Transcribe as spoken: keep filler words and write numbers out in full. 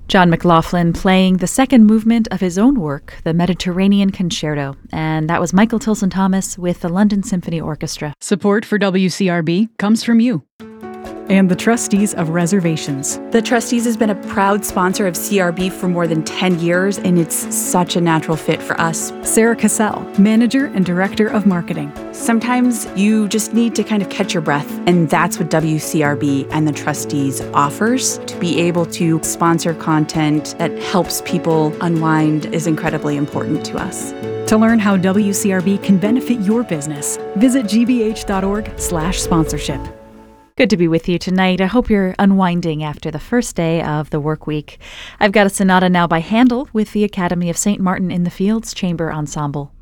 John McLaughlin playing the second movement of his own work, the Mediterranean Concerto. And that was Michael Tilson Thomas with the London Symphony Orchestra. Support for W C R B comes from you and the trustees of reservations. The Trustees has been a proud sponsor of C R B for more than ten years, and it's such a natural fit for us. Sarah Cassell, Manager and Director of Marketing. Sometimes you just need to kind of catch your breath, and that's what W C R B and the Trustees offers. To be able to sponsor content that helps people unwind is incredibly important to us. To learn how W C R B can benefit your business, visit g b h dot org slash sponsorship. Good to be with you tonight. I hope you're unwinding after the first day of the work week. I've got a sonata now by Handel with the Academy of Saint Martin in the Fields Chamber Ensemble.